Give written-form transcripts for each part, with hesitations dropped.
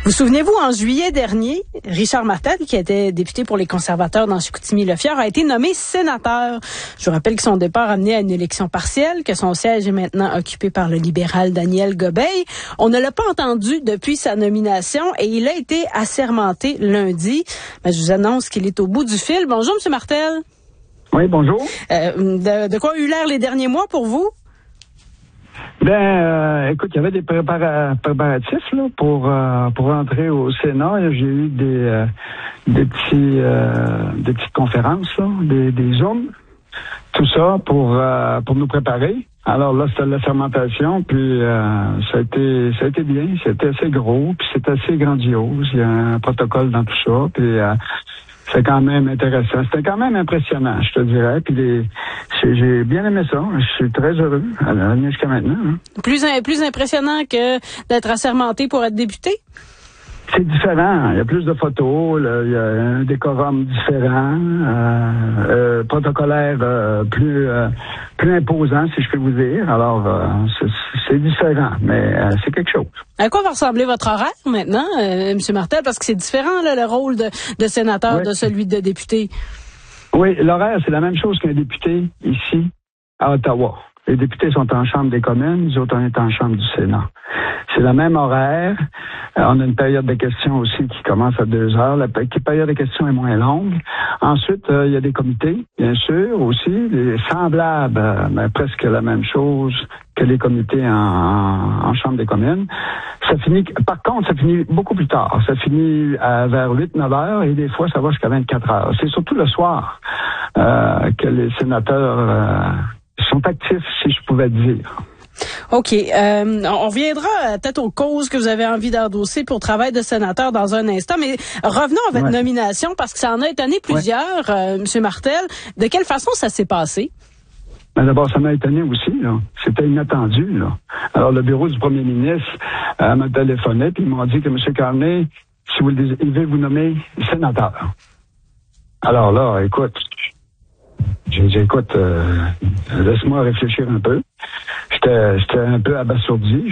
Vous souvenez-vous, en juillet dernier, Richard Martel, qui était député pour les conservateurs dans Chicoutimi-Le-Fière, a été nommé sénateur. Je vous rappelle que son départ a mené à une élection partielle, que son siège est maintenant occupé par le libéral Daniel Gobeil. On ne l'a pas entendu depuis sa nomination et il a été assermenté lundi. Mais je vous annonce qu'il est au bout du fil. Bonjour, M. Martel. Oui, bonjour. De quoi ont eu l'air les derniers mois pour vous? Écoute, il y avait des préparatifs là, pour entrer au Sénat. J'ai eu des petites conférences, là, des Zooms, tout ça pour nous préparer. Alors là, c'était la fermentation, puis ça a été bien, c'était assez gros, puis c'était assez grandiose. Il y a un protocole dans tout ça, puis c'est quand même intéressant. C'était quand même impressionnant, je te dirais. Puis j'ai bien aimé ça. Je suis très heureux jusqu'à maintenant. Hein. Plus impressionnant que d'être assermenté pour être député? C'est différent. Il y a plus de photos. Là. Il y a un décorum différent, protocolaire plus imposant, si je peux vous dire. Alors, c'est différent, mais c'est quelque chose. À quoi va ressembler votre horaire maintenant, M. Martel? Parce que c'est différent, là, le rôle de sénateur de celui de député. Oui, l'horaire, c'est la même chose qu'un député ici, à Ottawa. Les députés sont en Chambre des communes, nous autres, on est en Chambre du Sénat. C'est le même horaire. On a une période de questions aussi qui commence à 2 heures. La période de questions est moins longue. Ensuite, il y a des comités, bien sûr, aussi, semblables, mais presque la même chose que les comités en Chambre des communes. Par contre, ça finit beaucoup plus tard. Ça finit vers 8-9 heures et des fois, ça va jusqu'à 24 heures. C'est surtout le soir que les sénateurs sont actifs, si je pouvais dire. OK. On reviendra peut-être aux causes que vous avez envie d'endosser pour le travail de sénateur dans un instant, mais revenons à votre nomination parce que ça en a étonné plusieurs, M. Martel. De quelle façon ça s'est passé? D'abord, ça m'a étonné aussi, là. C'était inattendu, là. Alors, le bureau du premier ministre m'a téléphoné puis ils m'ont dit que M. Carney, si vous le désirez, il veut vous nommer sénateur. Alors là, écoute, j'ai dit, écoute, laisse-moi réfléchir un peu. J'étais un peu abasourdi,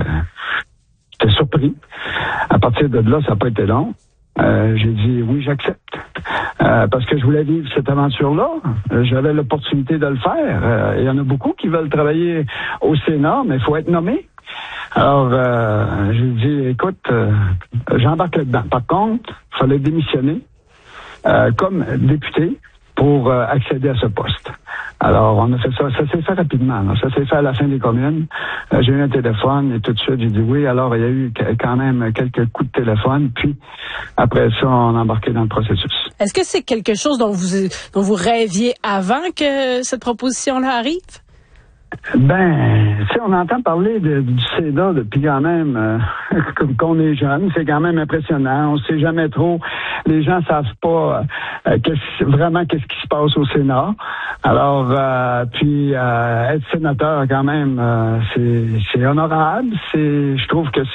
j'étais surpris. À partir de là, ça n'a pas été long. J'ai dit oui, j'accepte. Parce que je voulais vivre cette aventure-là. J'avais l'opportunité de le faire. Il y en a beaucoup qui veulent travailler au Sénat, mais il faut être nommé. Alors, j'ai dit, écoute, j'embarque là-dedans. Par contre, il fallait démissionner comme député pour accéder à ce poste. Alors, on a fait ça. Ça s'est fait rapidement. Là. Ça s'est fait à la fin des communes. J'ai eu un téléphone et tout de suite, j'ai dit oui. Alors, il y a eu quand même quelques coups de téléphone. Puis, après ça, on a embarqué dans le processus. Est-ce que c'est quelque chose dont vous rêviez avant que cette proposition-là arrive? Tu sais, on entend parler du Sénat depuis quand même qu'on est jeune. C'est quand même impressionnant. On sait jamais trop. Les gens savent pas vraiment qu'est-ce qui se passe au Sénat. Alors, être sénateur quand même, c'est honorable. Je trouve que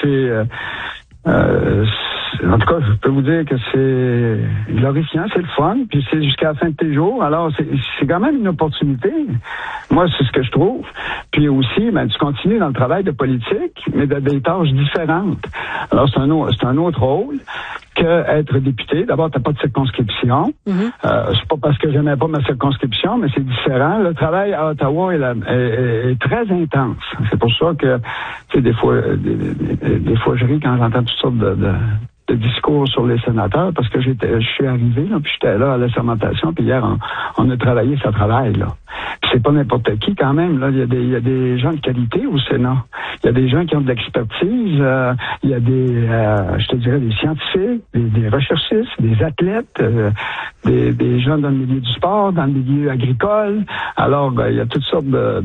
en tout cas, je peux vous dire que c'est glorifiant, c'est le fun, puis c'est jusqu'à la fin de tes jours. Alors, c'est quand même une opportunité. Moi, c'est ce que je trouve. Puis aussi, tu continues dans le travail de politique, mais de des tâches différentes. Alors, c'est un autre rôle que être député. D'abord, t'as pas de circonscription. C'est pas parce que j'aimais pas ma circonscription, mais c'est différent. Le travail à Ottawa est très intense. C'est pour ça que, tu sais, des fois, je ris quand j'entends toutes sortes de discours sur les sénateurs parce que je suis arrivé, là, puis j'étais là à la sermentation, puis hier, on a travaillé ce travail, là. Puis c'est pas n'importe qui, quand même, là. Il y a des gens de qualité au Sénat. Il y a des gens qui ont de l'expertise. Il y a je te dirais, des scientifiques, des recherchistes, des athlètes, des gens dans le milieu du sport, dans le milieu agricole. Alors, il y a toutes sortes de